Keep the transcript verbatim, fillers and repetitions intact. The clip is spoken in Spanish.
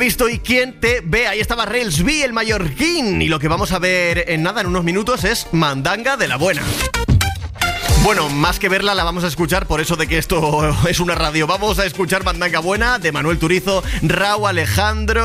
Visto y quién te ve. Ahí estaba Rels B, el mallorquín. Y lo que vamos a ver en nada, en unos minutos, es Mandanga de la buena. Bueno, más que verla, la vamos a escuchar, por eso de que esto es una radio. Vamos a escuchar Mandanga buena de Manuel Turizo, Rauw Alejandro.